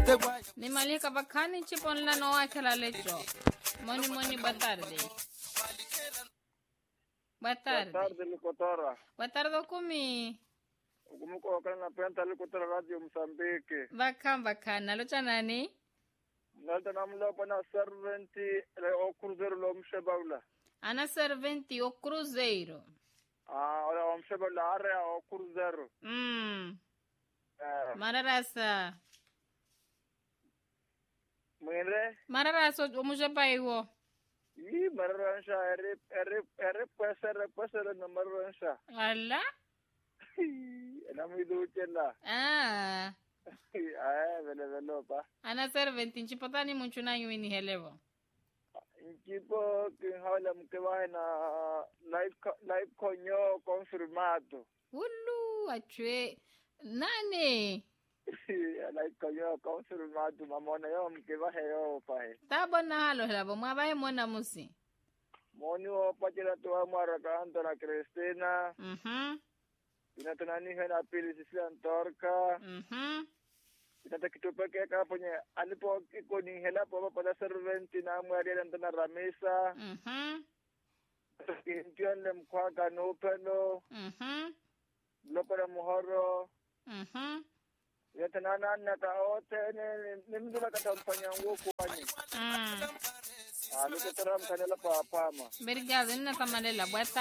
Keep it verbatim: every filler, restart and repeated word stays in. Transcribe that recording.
Ni malika bakani chipon la no akela lecho. Moni moni batarde. Batarde. Batarde likotora. Batardo kumi. Ukumuko wakana na penta likotora radio Msambiki. Bakam bakana locha nani? Nalta namla pana serventi le o cruzeiro lo mshebaula. Ana serventi o cruzeiro. Ah, ora o mshebaula area o cruzeiro. Mm. Eh, Mararasa. mwere? Mararasa o mujabaiwo. Yi mararansha ere ere ere pesa ere pesa ere na mararansha. Ala? Ena midu chela. Ah. Ah, vele vele pa. Ana serventi nchipotani munchuna yuini helevo. Tipo que hawla mkewa na live co- live konyo confirmado. Ulu achwe. Nani? Live konyo confirmado mamona yo mkewa heyo pa he. Tabo na halo helabo mwabaye mwana musi. Moni o pachela to amara ka Antona Cristina. Mhm. Inatanani hena pili sisi antorka. Mhm. Inata kitupeke ka ponye alipo iko ni hela po pa serventi na mwari Antona Ramisa. Mhm. Intion le mkwaka no pelo. Mhm. Lopera muhoro. Mhm. Yatanana na ka ote ne nimdula ka tampanya nguko kwani. Mm. Aliko taram kanela pa pama. Obrigada, nina tamalela. Boa tarde.